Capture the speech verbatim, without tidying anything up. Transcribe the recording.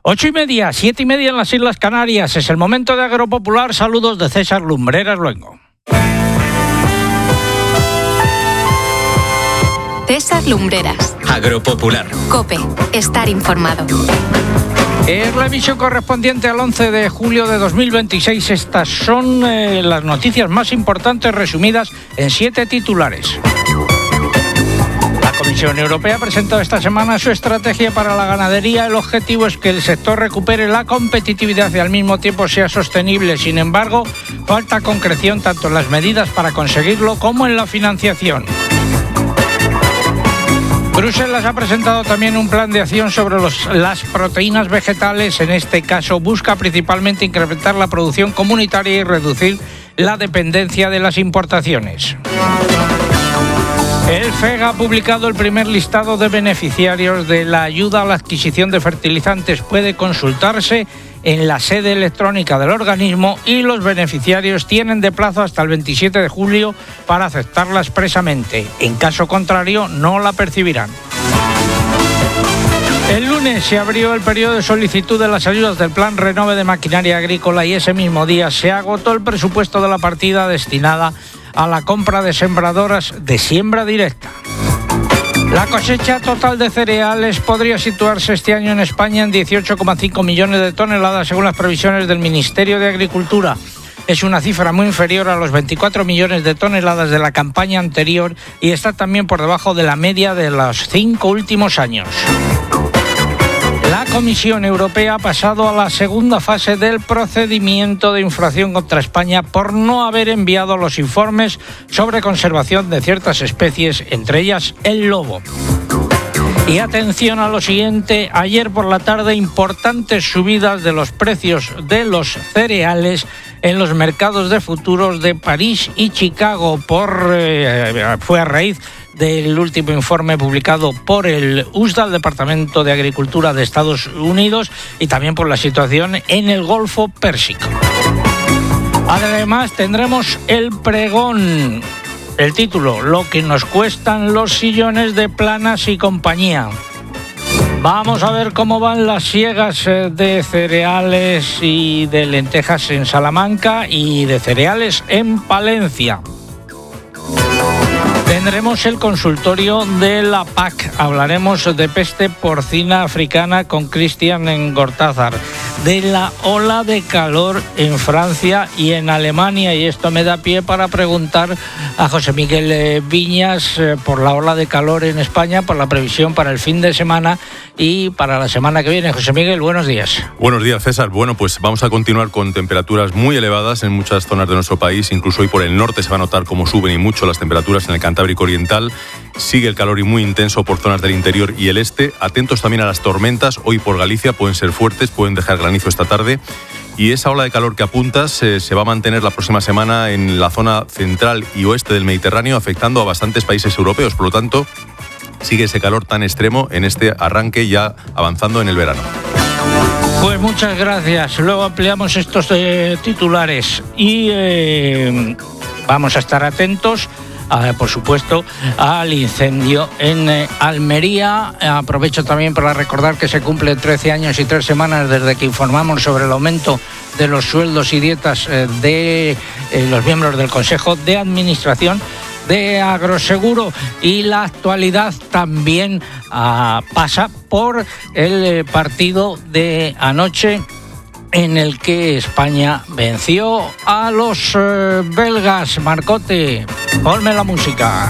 Ocho y media, siete y media en las Islas Canarias. Es el momento de Agropopular. Saludos de César Lumbreras Luengo. César Lumbreras. Agropopular. COPE. Estar informado. Es la emisión correspondiente al once de julio de dos mil veintiséis. Estas son eh, las noticias más importantes resumidas en siete titulares. La Comisión Europea ha presentado esta semana su estrategia para la ganadería. El objetivo es que el sector recupere la competitividad y al mismo tiempo sea sostenible. Sin embargo, falta concreción tanto en las medidas para conseguirlo como en la financiación. Bruselas ha presentado también un plan de acción sobre los, las proteínas vegetales. En este caso, busca principalmente incrementar la producción comunitaria y reducir la dependencia de las importaciones. El FEG ha publicado el primer listado de beneficiarios de la ayuda a la adquisición de fertilizantes. Puede consultarse en la sede electrónica del organismo y los beneficiarios tienen de plazo hasta el veintisiete de julio para aceptarla expresamente. En caso contrario, no la percibirán. El lunes se abrió el periodo de solicitud de las ayudas del Plan Renove de Maquinaria Agrícola y ese mismo día se agotó el presupuesto de la partida destinada a la compra de sembradoras de siembra directa. La cosecha total de cereales podría situarse este año en España en dieciocho coma cinco millones de toneladas según las previsiones del Ministerio de Agricultura. Es una cifra muy inferior a los veinticuatro millones de toneladas de la campaña anterior y está también por debajo de la media de los cinco últimos años. La Comisión Europea ha pasado a la segunda fase del procedimiento de infracción contra España por no haber enviado los informes sobre conservación de ciertas especies, entre ellas el lobo. Y atención a lo siguiente, ayer por la tarde importantes subidas de los precios de los cereales en los mercados de futuros de París y Chicago por eh, fue a raíz del último informe publicado por el U S D A, el Departamento de Agricultura de Estados Unidos, y también por la situación en el Golfo Pérsico. Además tendremos el pregón, el título, lo que nos cuestan los sillones de Planas y compañía. Vamos a ver cómo van las siegas de cereales y de lentejas en Salamanca y de cereales en Palencia. Tendremos el consultorio de la P A C. Hablaremos de peste porcina africana con Cristian Engortázar, de la ola de calor en Francia y en Alemania. Y esto me da pie para preguntar a José Miguel Viñas por la ola de calor en España, por la previsión para el fin de semana y para la semana que viene. José Miguel, buenos días. Buenos días, César. Bueno, pues vamos a continuar con temperaturas muy elevadas en muchas zonas de nuestro país. Incluso hoy por el norte se va a notar cómo suben y mucho las temperaturas en el Cantábrico Oriental. Sigue el calor y muy intenso por zonas del interior y el este. Atentos también a las tormentas. Hoy por Galicia pueden ser fuertes, pueden dejar granizo esta tarde. Y esa ola de calor que apuntas eh, se va a mantener la próxima semana en la zona central y oeste del Mediterráneo, afectando a bastantes países europeos. Por lo tanto, sigue ese calor tan extremo en este arranque ya avanzando en el verano. Pues muchas gracias. Luego ampliamos estos eh, titulares y eh, vamos a estar atentos, Uh, por supuesto, al incendio en eh, Almería. Aprovecho también para recordar que se cumplen trece años y tres semanas desde que informamos sobre el aumento de los sueldos y dietas eh, de eh, los miembros del Consejo de Administración de Agroseguro, y la actualidad también uh, pasa por el eh, partido de anoche en el que España venció a los eh, belgas. Marcote, ponme la música.